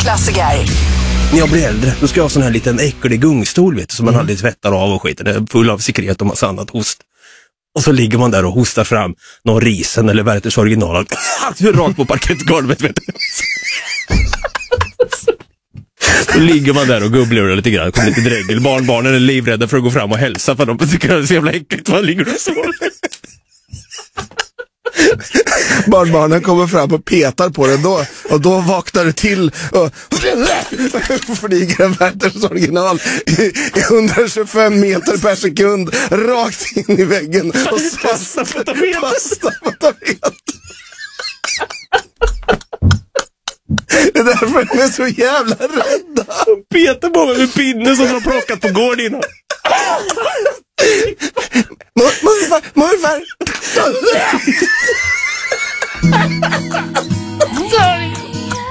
klassiker. När jag blir äldre, då ska jag ha sån här liten äcklig gungstol, vet du, som man aldrig tvättar av och skiten. Det är full av sekret och massa annat host. Och så ligger man där och hostar fram någon risen eller Werthers original. Rakt på parkettgolvet, vet du. Så ligger man där och gubblurar lite grann. Kommer lite dräggel. Barnen är livrädda för att gå fram och hälsa, för de tycker det är så jävla äckligt. Man ligger och sover. Barnbarnen kommer fram och petar på den då, och då vaknar det till och flyger en Werthers original i 125 meter per sekund rakt in i väggen och Pasta på tapeten. Det är därför de är så jävla rädda. Petar på mig med pinne som de har plockat på gården innan. Morfar!